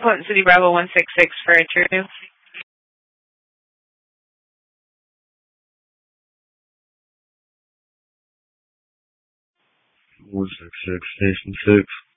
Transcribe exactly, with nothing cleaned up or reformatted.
Point City Bravo one six six for interview. one six six, Station six.